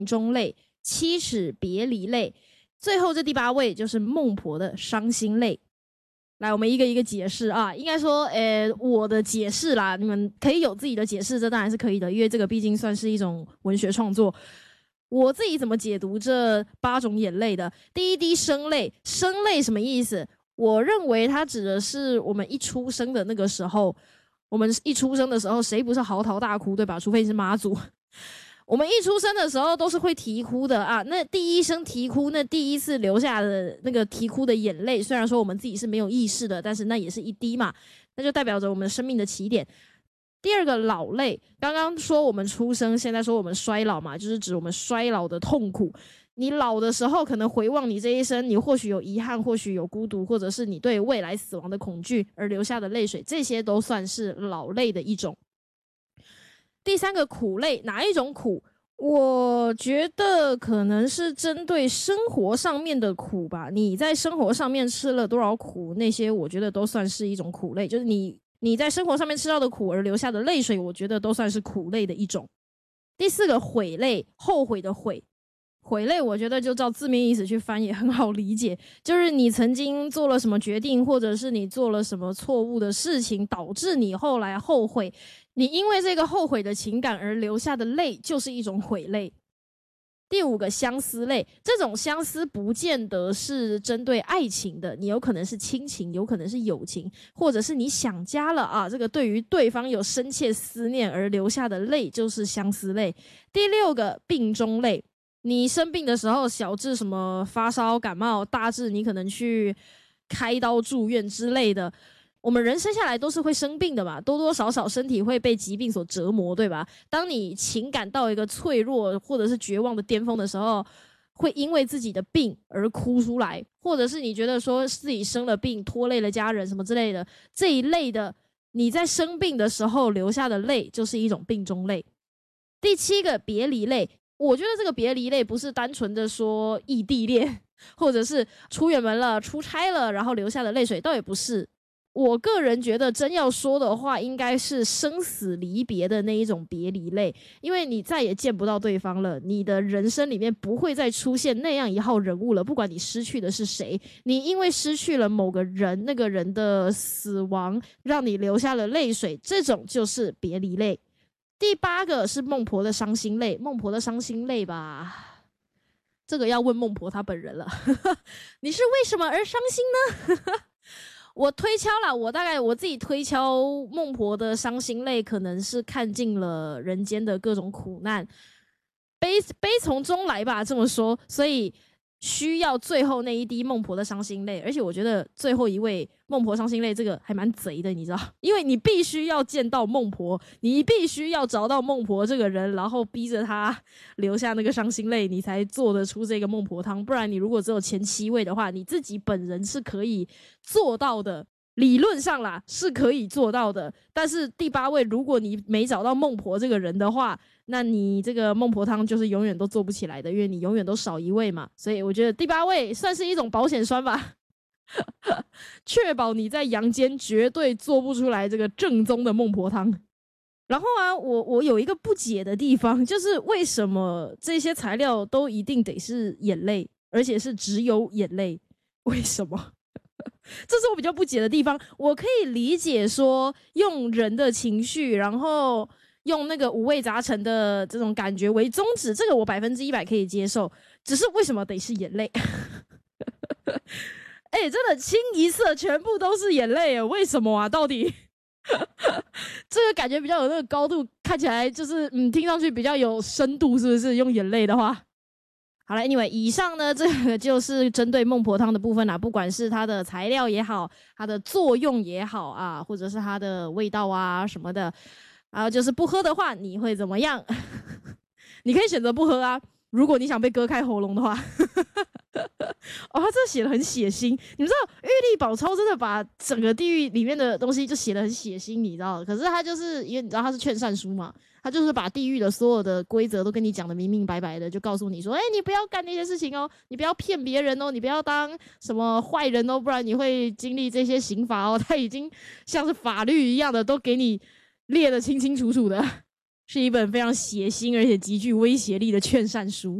中类，七尺别离类，最后这第8位就是孟婆的伤心类。来，我们一个一个解释啊。应该说，我的解释啦，你们可以有自己的解释，这当然是可以的，因为这个毕竟算是一种文学创作。我自己怎么解读这8种眼泪的？第一滴生泪，生泪什么意思？我认为它指的是我们一出生的那个时候，我们一出生的时候，谁不是嚎啕大哭，对吧？除非你是妈祖。我们一出生的时候都是会啼哭的啊，那第一声啼哭，那第一次流下的那个啼哭的眼泪，虽然说我们自己是没有意识的，但是那也是一滴嘛，那就代表着我们生命的起点。第二个老泪，刚刚说我们出生，现在说我们衰老嘛，就是指我们衰老的痛苦。你老的时候，可能回望你这一生，你或许有遗憾，或许有孤独，或者是你对未来死亡的恐惧而流下的泪水，这些都算是老泪的一种。第三个苦类，哪一种苦？我觉得可能是针对生活上面的苦吧。你在生活上面吃了多少苦，那些我觉得都算是一种苦类，就是你在生活上面吃到的苦而流下的泪水，我觉得都算是苦类的一种。第四个悔类，后悔的悔。悔类我觉得就照字面意思去翻也很好理解，就是你曾经做了什么决定，或者是你做了什么错误的事情，导致你后来后悔，你因为这个后悔的情感而流下的泪就是一种悔泪。第五个相思类，这种相思不见得是针对爱情的，你有可能是亲情，有可能是友情，或者是你想家了啊，这个对于对方有深切思念而流下的泪就是相思类。第六个病中类，你生病的时候，小至什么发烧感冒，大至你可能去开刀住院之类的，我们人生下来都是会生病的嘛，多多少少身体会被疾病所折磨，对吧？当你情感到一个脆弱或者是绝望的巅峰的时候，会因为自己的病而哭出来，或者是你觉得说自己生了病拖累了家人什么之类的，这一类的你在生病的时候流下的泪就是一种病中泪。第七个别离类，我觉得这个别离类不是单纯的说异地恋，或者是出远门了出差了然后流下的泪水，倒也不是。我个人觉得真要说的话，应该是生死离别的那一种别离类，因为你再也见不到对方了，你的人生里面不会再出现那样一号人物了，不管你失去的是谁，你因为失去了某个人，那个人的死亡让你流下了泪水，这种就是别离类。第八个是孟婆的伤心泪，孟婆的伤心泪吧，这个要问孟婆她本人了你是为什么而伤心呢我推敲啦，我自己推敲孟婆的伤心泪可能是看尽了人间的各种苦难，悲从中来吧，这么说，所以需要最后那一滴孟婆的伤心泪。而且我觉得最后一位孟婆伤心泪这个还蛮贼的，你知道，因为你必须要见到孟婆，你必须要找到孟婆这个人，然后逼着他流下那个伤心泪，你才做得出这个孟婆汤。不然你如果只有前7位的话，你自己本人是可以做到的，理论上啦是可以做到的，但是第8位如果你没找到孟婆这个人的话，那你这个孟婆汤就是永远都做不起来的，因为你永远都少一位嘛。所以我觉得第8位算是一种保险栓吧确保你在阳间绝对做不出来这个正宗的孟婆汤。然后啊，我有一个不解的地方，就是为什么这些材料都一定得是眼泪，而且是只有眼泪？为什么这是我比较不解的地方。我可以理解说用人的情绪，然后用那个五味杂陈的这种感觉为宗旨，这个我100%可以接受，只是为什么得是眼泪真的清一色全部都是眼泪耶，为什么啊？到底这个感觉比较有那个高度，看起来就是听上去比较有深度，是不是？用眼泪的话，好了 ，anyway， 以上呢，这个就是针对孟婆汤的部分啦，不管是它的材料也好，它的作用也好啊，或者是它的味道啊什么的，然后就是不喝的话，你会怎么样？你可以选择不喝啊，如果你想被割开喉咙的话。他这写得很血腥，你们知道玉历宝钞真的把整个地狱里面的东西就写得很血腥，你知道？可是他就是因为你知道他是劝善书嘛，他就是把地狱的所有的规则都跟你讲得明明白白的，就告诉你说，你不要干那些事情哦，你不要骗别人哦，你不要当什么坏人哦，不然你会经历这些刑罚哦。他已经像是法律一样的都给你列得清清楚楚的。 是一本非常血腥而且极具威胁力的劝善书。